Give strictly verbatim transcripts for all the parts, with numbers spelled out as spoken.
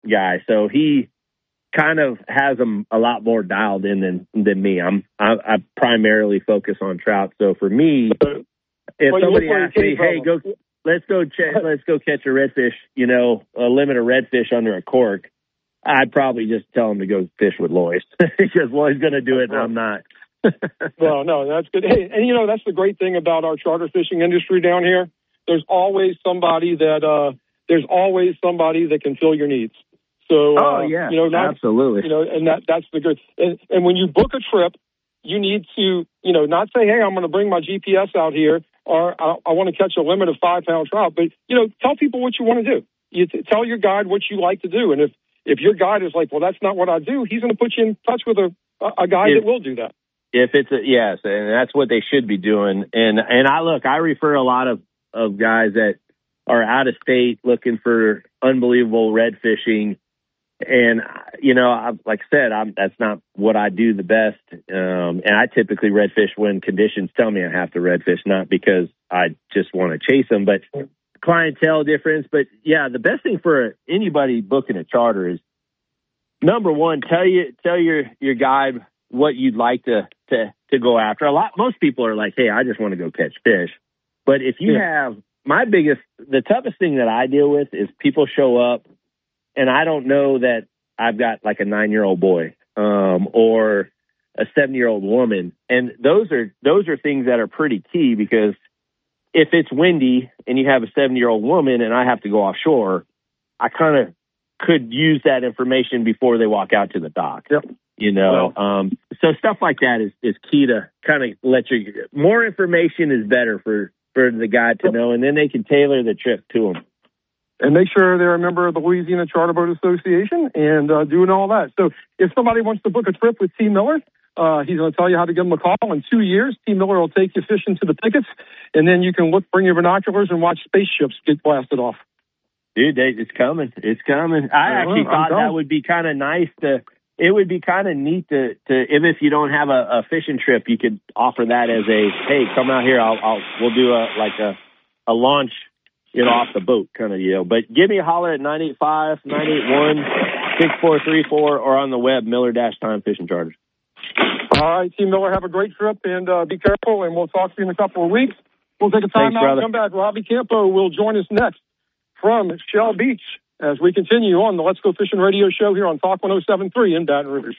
guy, so he kind of has them a lot more dialed in than than me. I'm I, I primarily focus on trout. So for me, if well, somebody asks me, "Hey, go let's go ch- let's go catch a redfish," you know, a limit of redfish under a cork, I'd probably just tell him to go fish with Lois because Lois going to do it and I'm not. Well, no, that's good. Hey, and you know that's the great thing about our charter fishing industry down here. There's always somebody that uh, there's always somebody that can fill your needs. So, oh, uh, yeah, you know, not, absolutely. You know, and that, that's the good. And, and when you book a trip, you need to, you know, not say, hey, I'm going to bring my G P S out here or I, I want to catch a limit of five pound trout. But, you know, tell people what you want to do. You t- tell your guide what you like to do. And if, if your guide is like, well, that's not what I do, he's going to put you in touch with a, a guide if, that will do that. If it's a, yes, and that's what they should be doing. And, and I look, I refer a lot of, of guys that are out of state looking for unbelievable red fishing. And, you know, I, like I said, I'm, that's not what I do the best. Um, and I typically redfish when conditions tell me I have to redfish, not because I just want to chase them, but clientele difference. But yeah, the best thing for anybody booking a charter is, number one, tell you, tell your, your guide what you'd like to, to, to go after. A lot, most people are like, hey, I just want to go catch fish. But if you yeah. have, my biggest, the toughest thing that I deal with is people show up and I don't know that I've got like a nine-year-old boy um, or a seven-year-old woman. And those are those are things that are pretty key because if it's windy and you have a seven-year-old woman and I have to go offshore, I kind of could use that information before they walk out to the dock. Yep. You know, well, um, so stuff like that is, is key to kind of let you, more information is better for, for the guide to know, and then they can tailor the trip to them. And make sure they're a member of the Louisiana Charter Boat Association and uh, doing all that. So if somebody wants to book a trip with T. Miller, uh, he's going to tell you how to give him a call. In two years, T. Miller will take you fishing to the pickets, and then you can look, bring your binoculars and watch spaceships get blasted off. Dude, they, it's coming. It's coming. I actually thought that would be kind of nice to, it would be kind of neat to, to, even if you don't have a, a fishing trip, you could offer that as a, hey, come out here. I'll, I'll, we'll do a, like a, a launch, you know, off the boat kind of deal. But give me a holler at nine eight five, nine eight one, six four three four or on the web, Miller-Time Fishing Charters. All right, Team Miller, have a great trip and uh, be careful, and we'll talk to you in a couple of weeks. We'll take a time Thanks, out brother. and come back. Robbie Campo will join us next from Shell Beach as we continue on the Let's Go Fishing radio show here on Talk one oh seven point three in Baton Rouge.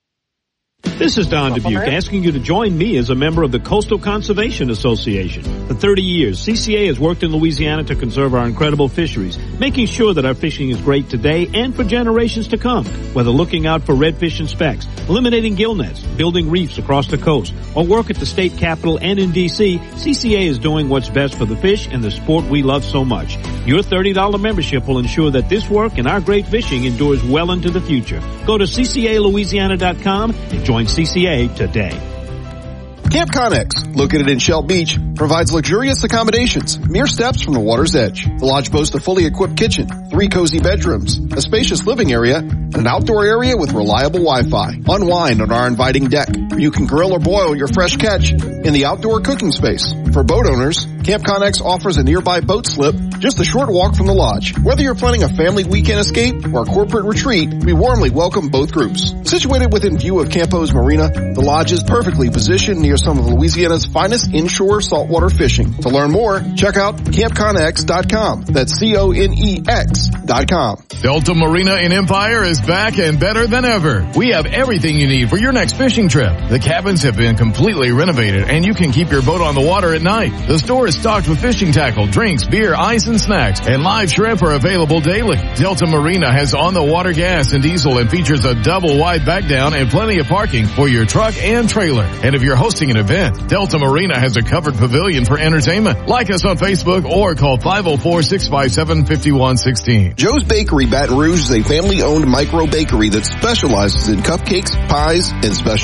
This is Don Dubuque asking you to join me as a member of the Coastal Conservation Association. For thirty years, C C A has worked in Louisiana to conserve our incredible fisheries, making sure that our fishing is great today and for generations to come. Whether looking out for redfish and specks, eliminating gill nets, building reefs across the coast, or work at the state capitol and in D C, C C A is doing what's best for the fish and the sport we love so much. Your thirty dollars membership will ensure that this work and our great fishing endures well into the future. Go to C C A Louisiana dot com and join C C A today. Camp Connex, located in Shell Beach, provides luxurious accommodations, mere steps from the water's edge. The lodge boasts a fully equipped kitchen, three cozy bedrooms, a spacious living area, and an outdoor area with reliable Wi-Fi. Unwind on our inviting deck, where you can grill or boil your fresh catch in the outdoor cooking space. For boat owners, Camp Connex offers a nearby boat slip, just a short walk from the lodge. Whether you're planning a family weekend escape or a corporate retreat, we warmly welcome both groups. Situated within view of Campo's Marina, the lodge is perfectly positioned near some of Louisiana's finest inshore saltwater fishing. To learn more, check out camp connex dot com. That's C O N E X dot com. Delta Marina in Empire is back and better than ever. We have everything you need for your next fishing trip. The cabins have been completely renovated and you can keep your boat on the water at night. The store is stocked with fishing tackle, drinks, beer, ice, and snacks, and live shrimp are available daily. Delta Marina has on-the-water gas and diesel and features a double wide back down and plenty of parking for your truck and trailer. And if you're hosting an event, Delta Marina has a covered pavilion for entertainment. Like us on Facebook or call five oh four, six five seven, five one one six. Joe's Bakery Baton Rouge is a family-owned micro bakery that specializes in cupcakes, pies, and specialty items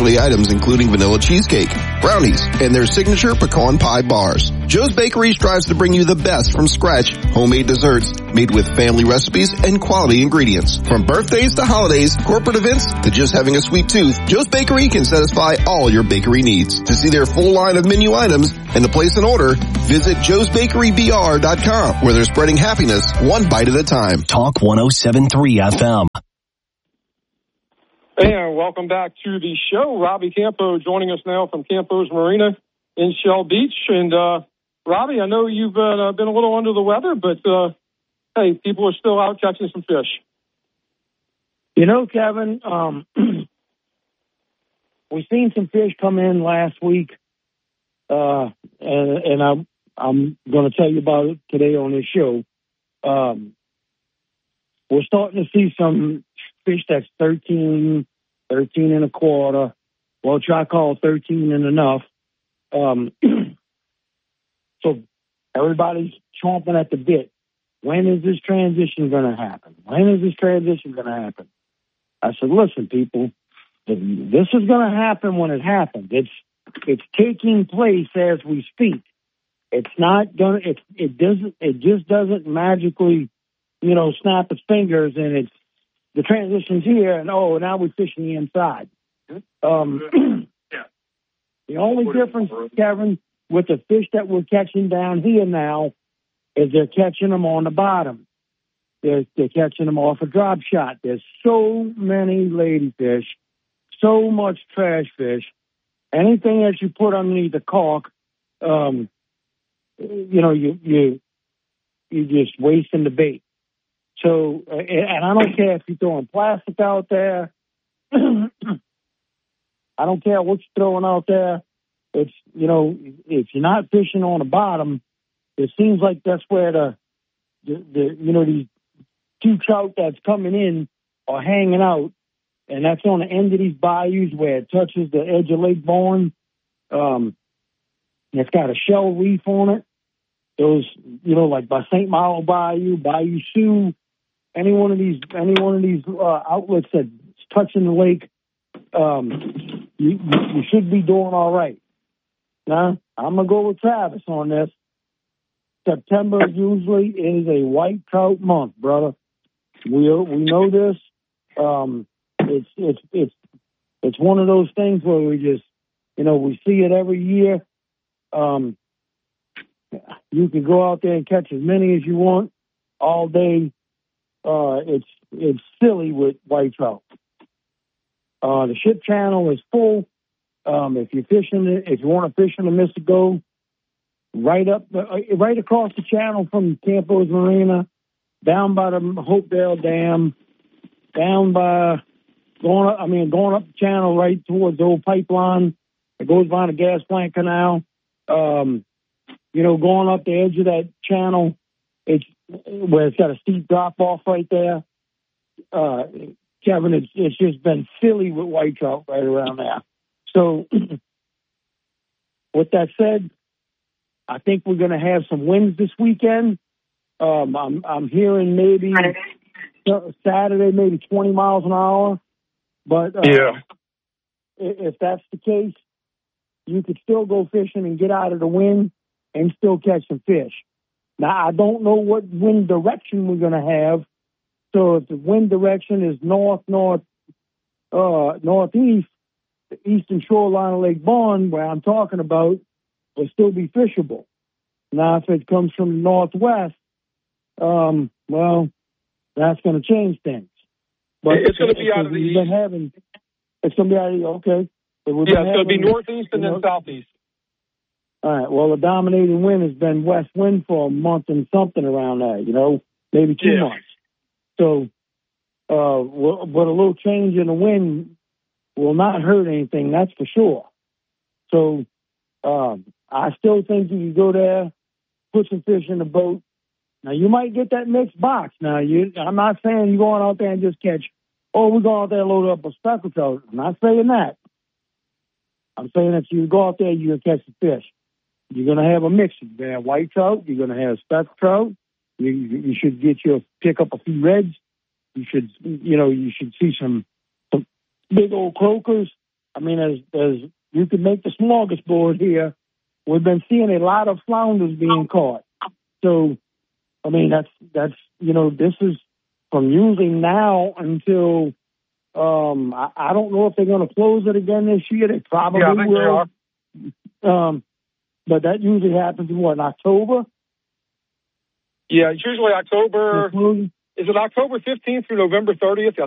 items including vanilla cheesecake, brownies, and their signature pecan pie bars. Joe's Bakery strives to bring you the best from scratch, homemade desserts made with family recipes and quality ingredients. From birthdays to holidays, corporate events to just having a sweet tooth, Joe's Bakery can satisfy all your bakery needs. To see their full line of menu items and to place an order, visit joes bakery b r dot com, where they're spreading happiness one bite at a time. Talk one oh seven point three F M. And welcome back to the show. Robbie Campo joining us now from Campo's Marina in Shell Beach. And, uh, Robbie, I know you've uh, been a little under the weather, but, uh, hey, people are still out catching some fish. You know, Kevin, um, we've seen some fish come in last week, uh, and, and I'm, I'm going to tell you about it today on this show. Um, we're starting to see some fish that's thirteen, thirteen and a quarter. Well, try call thirteen and enough. Um, so everybody's chomping at the bit. When is this transition going to happen? When is this transition going to happen? I said, listen, people, this is going to happen when it happens. It's it's taking place as we speak. It's not going to. It it doesn't. It just doesn't magically, you know, snap its fingers and it's the transition's here, and oh, now we're fishing the inside. Um, yeah. The only difference, Kevin, with the fish that we're catching down here now is they're catching them on the bottom. They're, they're catching them off a drop shot. There's so many ladyfish, so much trash fish. Anything that you put underneath the caulk, um, you know, you you you're just wasting the bait. So, and I don't care if you're throwing plastic out there. I don't care what you're throwing out there. It's, you know, if you're not fishing on the bottom, it seems like that's where the, the, the you know, these two trout that's coming in are hanging out. And that's on the end of these bayous where it touches the edge of Lake Bourne. Um, it's got a shell reef on it. Those, you know, like by Saint Malo Bayou, Bayou Sioux, any one of these, any one of these uh, outlets that's touching the lake, um, you, you should be doing all right. Now, I'm gonna go with Travis on this. September usually is a white trout month, brother. We we know this. Um, it's it's it's it's one of those things where we just, you know, we see it every year. Um, you can go out there and catch as many as you want all day. Uh, it's it's silly with white trout. Uh, the ship channel is full. Um, if you're fishing, if you want to fish in the Mystico, right up, uh, right across the channel from Campo's Marina, down by the Hopedale Dam, down by going up, I mean going up the channel right towards the old pipeline that goes by the gas plant canal. Um, you know, going up the edge of that channel, it's where it's got a steep drop off right there. Uh, Kevin, it's, it's just been silly with white trout right around there. So, with that said, I think we're going to have some winds this weekend. Um, I'm, I'm hearing maybe Saturday, maybe twenty miles an hour. But uh, yeah, if that's the case, you could still go fishing and get out of the wind and still catch some fish. Now, I don't know what wind direction we're going to have. So if the wind direction is north, north, uh, northeast, the eastern shoreline of Lake Bourne, where I'm talking about, will still be fishable. Now, if it comes from northwest, um, well, that's going to change things. But it's going to be out of the east. Been having, it's going to be out of the, okay. Yeah, it's going to be northeast and then southeast. All right. Well, the dominating wind has been west wind for a month and something around that, you know, maybe two yeah. months. So, uh, but a little change in the wind will not hurt anything, that's for sure. So, um, I still think you can go there, put some fish in the boat. Now, you might get that mixed box. Now, you, I'm not saying you're going out there and just catch, oh, we're going out there and load up a speckled trout. I'm not saying that. I'm saying that you go out there, you're going to catch the fish. You're going to have a mix. You're going to have white trout. You're going to have speckled trout. You, you should get your pick up a few reds. You should, you know, you should see some, some big old croakers. I mean, as as you can make the smorgasbord here, we've been seeing a lot of flounders being caught. So, I mean, that's that's you know, this is from usually now until um, I, I don't know if they're going to close it again this year. They probably yeah, I think will. They are. Um, but that usually happens in what, in October? Yeah, it's usually October. Is it October fifteenth through November thirtieth?